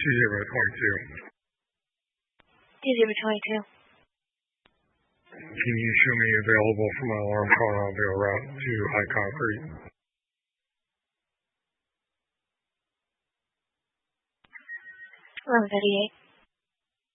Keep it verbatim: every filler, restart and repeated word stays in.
zero twenty-two. two zero twenty-two. Can you show me available for my alarm call and I'll be en route to High Concrete? eleven thirty-eight.